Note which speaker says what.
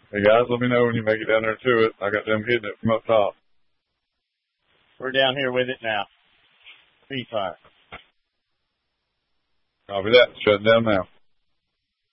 Speaker 1: Hey guys, let me know when you make it down there to it. I got them hitting it from up top.
Speaker 2: We're down here with it now. Ceasefire.
Speaker 1: Copy that. Shutting down now.